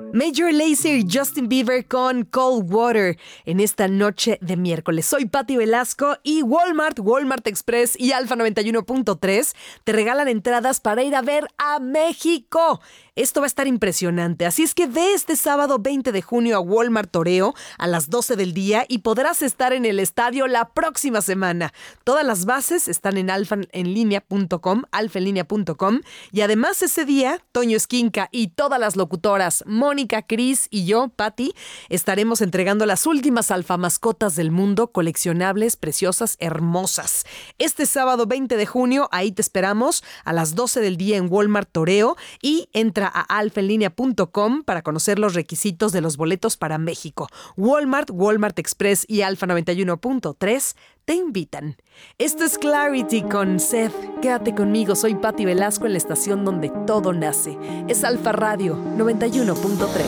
Major Lazer y Justin Bieber con Cold Water en esta noche de miércoles. Soy Patti Velasco y Walmart Express y Alfa 91.3 te regalan entradas para ir a ver a México. Esto va a estar impresionante, así es que ve este sábado 20 de junio a Walmart Toreo a las 12 del día y podrás estar en el estadio la próxima semana. Todas las bases están en alfaenlinea.com y además ese día, Toño Esquinca y todas las locutoras, Mónica, Cris y yo, Patti, estaremos entregando las últimas alfamascotas del mundo, coleccionables, preciosas, hermosas. Este sábado 20 de junio, ahí te esperamos a las 12 del día en Walmart Toreo y entra a alfaenlinea.com para conocer los requisitos de los boletos para México. Walmart Express y Alfa 91.3 te invitan. Esto es Clarity con Seth. Quédate conmigo, soy Patti Velasco en la estación donde todo nace. Es Alfa Radio 91.3.